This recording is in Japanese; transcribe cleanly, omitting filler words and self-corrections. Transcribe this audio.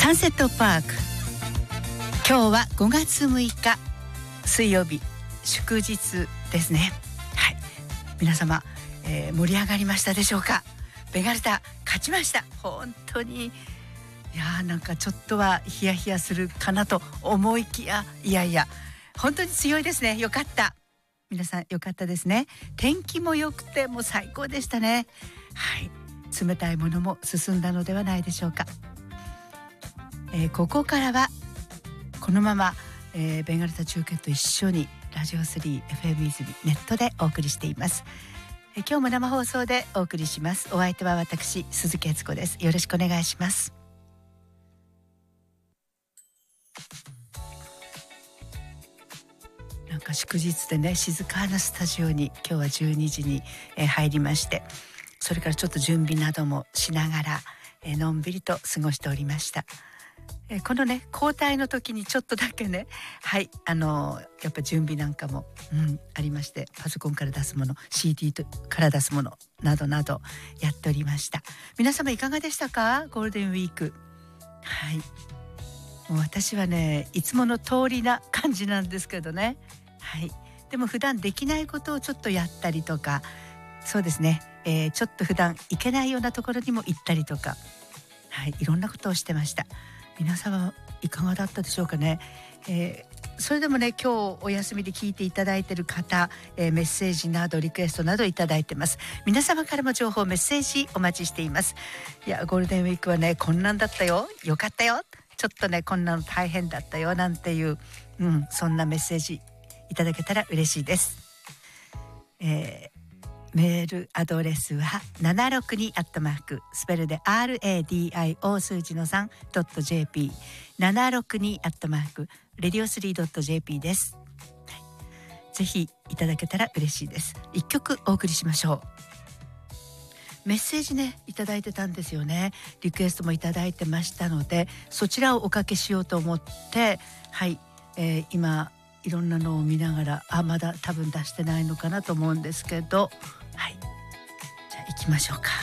サンセットパーク、今日は5月6日水曜日、祝日ですね。はい、皆様、盛り上がりましたでしょうか。ベガルタ勝ちました。本当になんかちょっとはヒヤヒヤするかなと思いきや、いやいや本当に強いですね。よかった、皆さんよかったですね。天気も良くてもう最高でしたね。はい、冷たいものも進んだのではないでしょうか。ここからはこのまま、ベンガルタ中継と一緒にラジオ 3FM 泉ネットでお送りしています。今日も生放送でお送りします。お相手は私鈴木悦子です。よろしくお願いします。なんか祝日でね、静かなスタジオに今日は12時に入りまして、それからちょっと準備などもしながらのんびりと過ごしておりました。このね交代の時にちょっとだけね、はい、やっぱ準備なんかも、ありまして、パソコンから出すもの、 CD から出すものなどなどやっておりました。皆様いかがでしたか、ゴールデンウィーク。はい、もう私はねいつもの通りな感じなんですけどね。はい、でも普段できないことをちょっとやったりとか、そうですね、ちょっと普段行けないようなところにも行ったりとか、はい、いろんなことをしてました。皆様いかがだったでしょうかね。それでもね、今日お休みで聞いていただいている方、メッセージなどリクエストなどいただいてます。皆様からも情報メッセージお待ちしています。いや、ゴールデンウィークはねこんなんだったよ、よかったよ、ちょっとねこんなの大変だったよなんていう、そんなメッセージいただけたら嬉しいです。メールアドレスは762スペルで RADIO 数字の 3.jp 762radio3.jp です。ぜひいただけたら嬉しいです。一曲お送りしましょう。メッセージねいただいてたんですよね。リクエストもいただいてましたので、そちらをおかけしようと思って、はい、今いろんなのを見ながら、まだ多分出してないのかなと思うんですけど、はい、じゃあ行きましょうか。